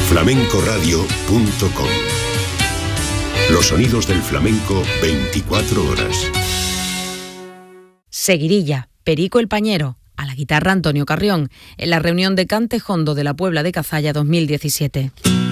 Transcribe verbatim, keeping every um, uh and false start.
flamencoradio punto com. Los sonidos del flamenco veinticuatro horas. Seguirilla, Perico el Pañero, a la guitarra Antonio Carrión, en la reunión de Cante Jondo de la Puebla de Cazalla dos mil diecisiete.